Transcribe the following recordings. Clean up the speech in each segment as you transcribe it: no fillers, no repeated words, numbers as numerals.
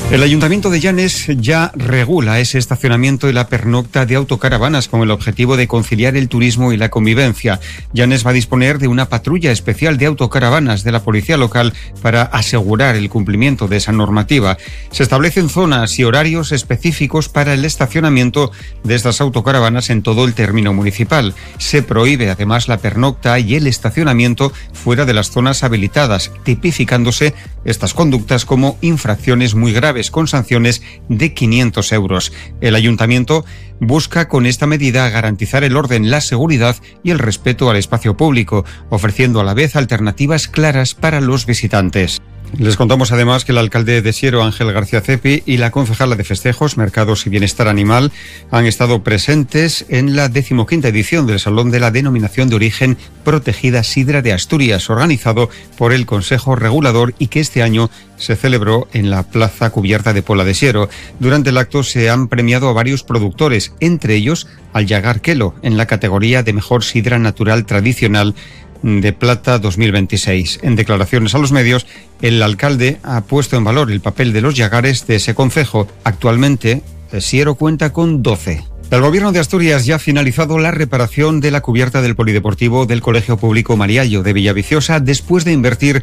El Ayuntamiento de Llanes ya regula ese estacionamiento y la pernocta de autocaravanas con el objetivo de conciliar el turismo y la convivencia. Llanes va a disponer de una patrulla especial de autocaravanas de la policía local para asegurar el cumplimiento de esa normativa. Se establecen zonas y horarios específicos para el estacionamiento de estas autocaravanas en todo el término municipal. Se prohíbe además la pernocta y el estacionamiento fuera de las zonas habilitadas, tipificándose estas conductas como infracciones muy graves, con sanciones de 500 euros. El Ayuntamiento busca con esta medida garantizar el orden, la seguridad y el respeto al espacio público, ofreciendo a la vez alternativas claras para los visitantes. Les contamos además que el alcalde de Siero, Ángel García Cepi, y la concejala de Festejos, Mercados y Bienestar Animal han estado presentes en la 15ª edición del Salón de la Denominación de Origen Protegida Sidra de Asturias, organizado por el Consejo Regulador y que este año se celebró en la Plaza Cubierta de Pola de Siero. Durante el acto se han premiado a varios productores, entre ellos al Llagar Quelo, en la categoría de Mejor Sidra Natural Tradicional de Plata 2026. En declaraciones a los medios, el alcalde ha puesto en valor el papel de los llagares de ese concejo. Actualmente, Siero cuenta con 12. El Gobierno de Asturias ya ha finalizado la reparación de la cubierta del polideportivo del Colegio Público Mariallo de Villaviciosa después de invertir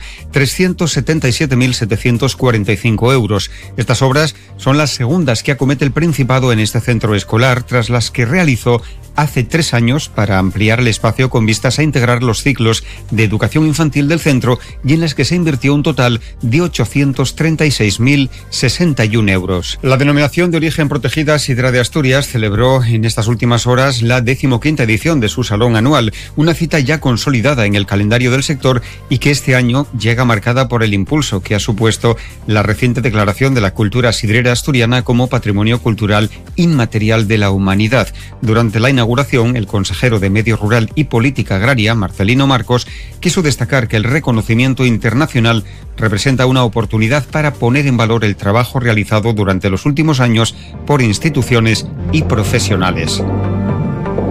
377.745 euros. Estas obras son las segundas que acomete el Principado en este centro escolar, tras las que realizó hace 3 años para ampliar el espacio con vistas a integrar los ciclos de educación infantil del centro y en las que se invirtió un total de 836.061 euros. La denominación de origen protegida Sidra de Asturias celebró en estas últimas horas la 15ª edición de su salón anual, una cita ya consolidada en el calendario del sector y que este año llega marcada por el impulso que ha supuesto la reciente declaración de la cultura sidrera asturiana como Patrimonio Cultural Inmaterial de la Humanidad. Durante la inauguración, el consejero de Medio Rural y Política Agraria, Marcelino Marcos, quiso destacar que el reconocimiento internacional representa una oportunidad para poner en valor el trabajo realizado durante los últimos años por instituciones y profesionales.